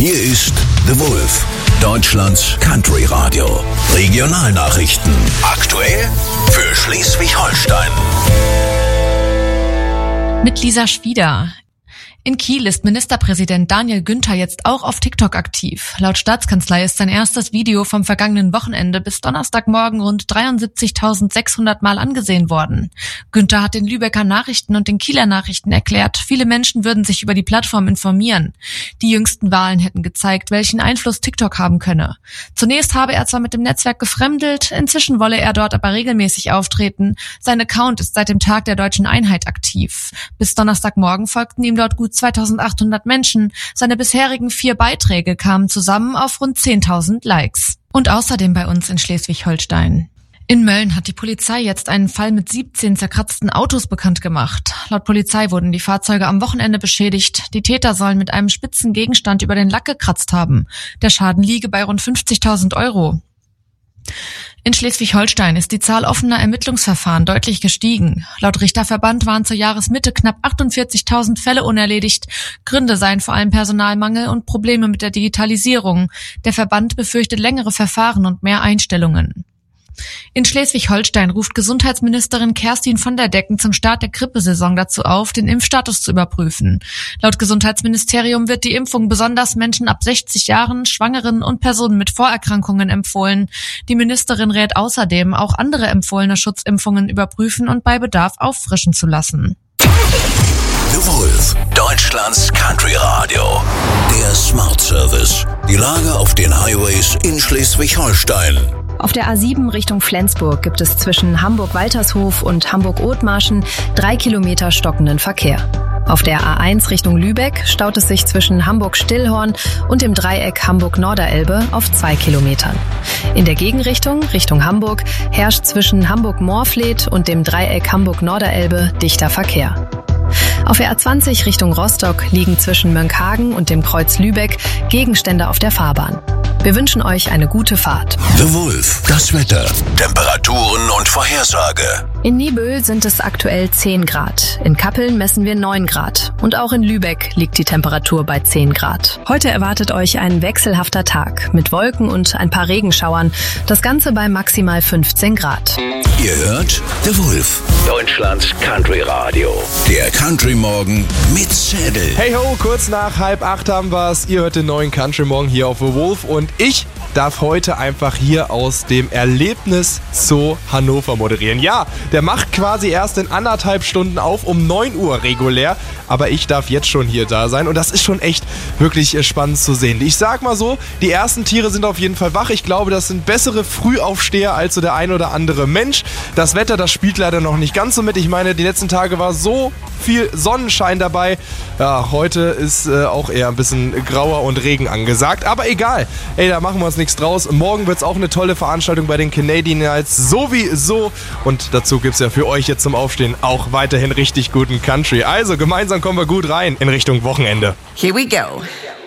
Hier ist The Wolf, Deutschlands Country Radio. Regionalnachrichten. Aktuell für Schleswig-Holstein. Mit Lisa Schwieder. In Kiel ist Ministerpräsident Daniel Günther jetzt auch auf TikTok aktiv. Laut Staatskanzlei ist sein erstes Video vom vergangenen Wochenende bis Donnerstagmorgen rund 73.600 Mal angesehen worden. Günther hat den Lübecker Nachrichten und den Kieler Nachrichten erklärt, viele Menschen würden sich über die Plattform informieren. Die jüngsten Wahlen hätten gezeigt, welchen Einfluss TikTok haben könne. Zunächst habe er zwar mit dem Netzwerk gefremdelt, inzwischen wolle er dort aber regelmäßig auftreten. Sein Account ist seit dem Tag der Deutschen Einheit aktiv. Bis Donnerstagmorgen folgten ihm dort gut 2.800 Menschen. Seine bisherigen 4 Beiträge kamen zusammen auf rund 10.000 Likes. Und außerdem bei uns in Schleswig-Holstein. In Mölln hat die Polizei jetzt einen Fall mit 17 zerkratzten Autos bekannt gemacht. Laut Polizei wurden die Fahrzeuge am Wochenende beschädigt. Die Täter sollen mit einem spitzen Gegenstand über den Lack gekratzt haben. Der Schaden liege bei rund 50.000 €. In Schleswig-Holstein ist die Zahl offener Ermittlungsverfahren deutlich gestiegen. Laut Richterverband waren zur Jahresmitte knapp 48.000 Fälle unerledigt. Gründe seien vor allem Personalmangel und Probleme mit der Digitalisierung. Der Verband befürchtet längere Verfahren und mehr Einstellungen. In Schleswig-Holstein ruft Gesundheitsministerin Kerstin von der Decken zum Start der Grippesaison dazu auf, den Impfstatus zu überprüfen. Laut Gesundheitsministerium wird die Impfung besonders Menschen ab 60 Jahren, Schwangeren und Personen mit Vorerkrankungen empfohlen. Die Ministerin rät außerdem, auch andere empfohlene Schutzimpfungen überprüfen und bei Bedarf auffrischen zu lassen. The Wolf, Deutschlands Country Radio. Der Smart Service. Die Lage auf den Highways in Schleswig-Holstein. Auf der A7 Richtung Flensburg gibt es zwischen Hamburg-Waltershof und Hamburg-Othmarschen 3 Kilometer stockenden Verkehr. Auf der A1 Richtung Lübeck staut es sich zwischen Hamburg-Stillhorn und dem Dreieck Hamburg-Norderelbe auf 2 Kilometern. In der Gegenrichtung, Richtung Hamburg, herrscht zwischen Hamburg-Moorfleet und dem Dreieck Hamburg-Norderelbe dichter Verkehr. Auf der A20 Richtung Rostock liegen zwischen Mönckehagen und dem Kreuz Lübeck Gegenstände auf der Fahrbahn. Wir wünschen euch eine gute Fahrt. The Wolf, das Wetter, Temperaturen und Vorhersage. In Niebüll sind es aktuell 10 Grad. In Kappeln messen wir 9 Grad. Und auch in Lübeck liegt die Temperatur bei 10 Grad. Heute erwartet euch ein wechselhafter Tag mit Wolken und ein paar Regenschauern. Das Ganze bei maximal 15 Grad. Ihr hört The Wolf, Deutschlands Country Radio. Der Country Morgen mit Zedel. Hey ho, kurz nach 7:30 haben wir's. Ihr hört den neuen Country Morgen hier auf The Wolf und ich darf heute einfach hier aus dem Erlebnis Zoo Hannover moderieren. Ja, der macht quasi erst in 1,5 Stunden auf, um 9 Uhr regulär. Aber ich darf jetzt schon hier da sein und das ist schon echt wirklich spannend zu sehen. Ich sag mal so, die ersten Tiere sind auf jeden Fall wach. Ich glaube, das sind bessere Frühaufsteher als so der ein oder andere Mensch. Das Wetter, das spielt leider noch nicht ganz so mit. Ich meine, die letzten Tage war so viel Sonnenschein dabei. Ja, heute ist auch eher ein bisschen grauer und Regen angesagt. Aber egal, ey, da machen wir uns nichts draus. Morgen wird's auch eine tolle Veranstaltung bei den Canadian Nights sowieso. Und dazu gibt's ja für euch jetzt zum Aufstehen auch weiterhin richtig guten Country. Also gemeinsam kommen wir gut rein in Richtung Wochenende. Here we go.